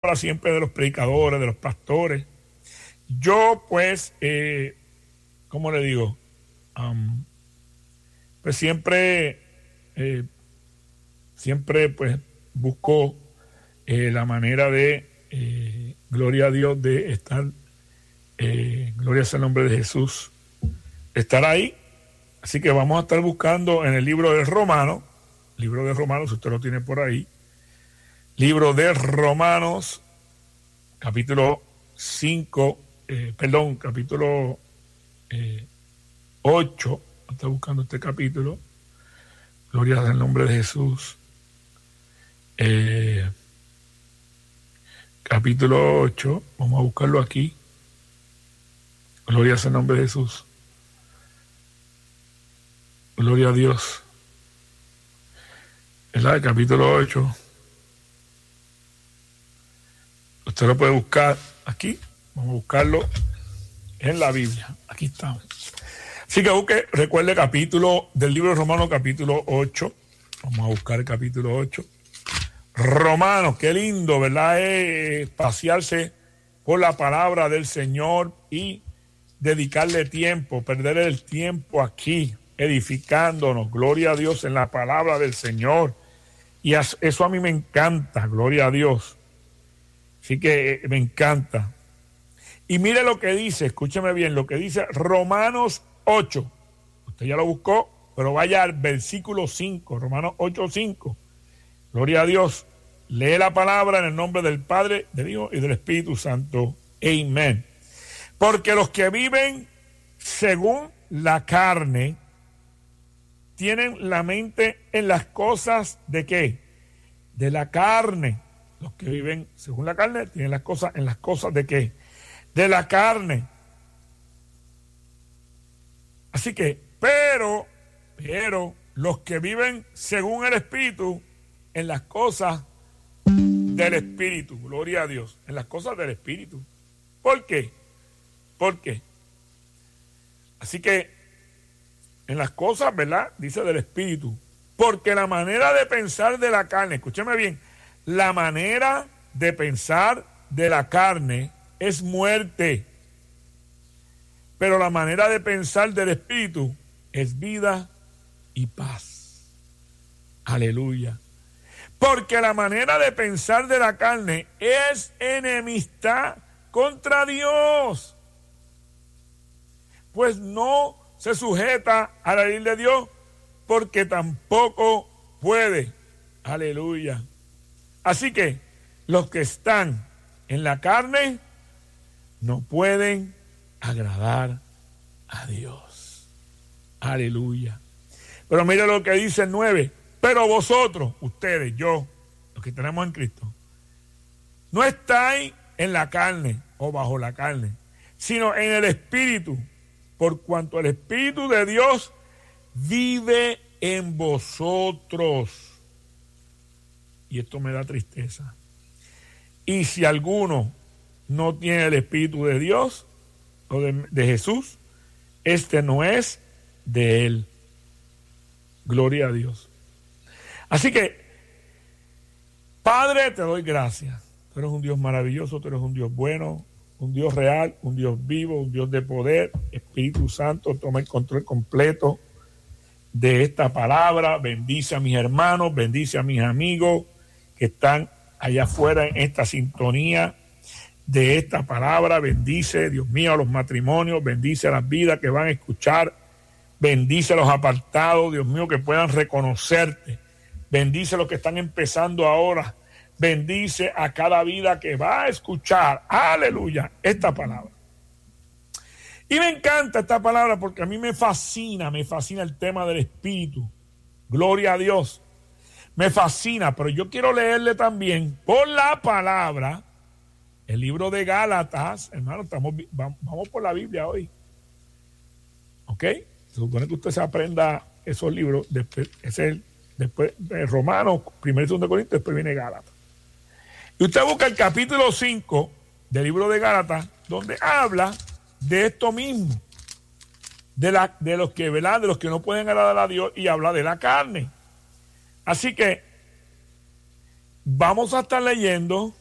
habla siempre de los predicadores, de los pastores. Yo, pues, ¿cómo le digo? Pues siempre, pues, busco la manera de, gloria a Dios, de estar, gloria sea el nombre de Jesús, estar ahí. Así que vamos a estar buscando en el libro de Romanos, si usted lo tiene por ahí, libro de Romanos, capítulo 8, está buscando este capítulo, gloria al nombre de Jesús, capítulo 8, vamos a buscarlo aquí, gloria al nombre de Jesús, gloria a Dios, es la del capítulo 8, usted lo puede buscar aquí, vamos a buscarlo en la Biblia, aquí estamos. Así que busque, recuerde capítulo del libro de Romanos, capítulo 8. Vamos a buscar el capítulo 8. Romanos, qué lindo, ¿verdad? Es pasearse por la palabra del Señor y dedicarle tiempo, perder el tiempo aquí, edificándonos, gloria a Dios, en la palabra del Señor. Y eso a mí me encanta, gloria a Dios. Así que me encanta. Y mire lo que dice, escúcheme bien, lo que dice Romanos 8. Usted ya lo buscó, pero vaya al versículo 5, Romanos 8:5. Gloria a Dios. Lee la palabra en el nombre del Padre, del Hijo y del Espíritu Santo. Amén. Porque los que viven según la carne tienen la mente en las cosas ¿de qué? De la carne. Los que viven según la carne tienen las cosas en las cosas ¿de qué? De la carne. Así que, pero los que viven según el Espíritu, en las cosas del Espíritu, gloria a Dios, en las cosas del Espíritu. ¿Por qué? ¿Por qué? Así que, en las cosas, ¿verdad? Dice del Espíritu. Porque la manera de pensar de la carne, escúcheme bien, la manera de pensar de la carne es muerte. Pero la manera de pensar del Espíritu es vida y paz. Aleluya. Porque la manera de pensar de la carne es enemistad contra Dios. Pues no se sujeta a la ley de Dios, porque tampoco puede. Aleluya. Así que los que están en la carne no pueden agradar a Dios. Aleluya. Pero mira lo que dice el 9. Pero vosotros, ustedes, yo, los que tenemos en Cristo, no estáis en la carne o bajo la carne, sino en el Espíritu, por cuanto el Espíritu de Dios vive en vosotros. Y esto me da tristeza. Y si alguno no tiene el Espíritu de Dios o de Jesús, este no es de él. Gloria a Dios. Así que, Padre, te doy gracias. Tú eres un Dios maravilloso, tú eres un Dios bueno, un Dios real, un Dios vivo, un Dios de poder. Espíritu Santo, toma el control completo de esta palabra. Bendice a mis hermanos, bendice a mis amigos que están allá afuera en esta sintonía de esta palabra. Bendice, Dios mío, a los matrimonios, bendice a las vidas que van a escuchar, bendice a los apartados, Dios mío, que puedan reconocerte, bendice a los que están empezando ahora, bendice a cada vida que va a escuchar, aleluya, esta palabra. Y me encanta esta palabra porque a mí me fascina el tema del Espíritu, gloria a Dios, me fascina, pero yo quiero leerle también por la palabra el libro de Gálatas. Hermano, vamos por la Biblia hoy. ¿Ok? Se supone que usted se aprenda esos libros. Después de Romanos, 1 y 2 Corintios, después viene Gálatas. Y usted busca el capítulo 5 del libro de Gálatas, donde habla de esto mismo. De los que, ¿verdad? De los que no pueden agradar a Dios, y habla de la carne. Así que vamos a estar leyendo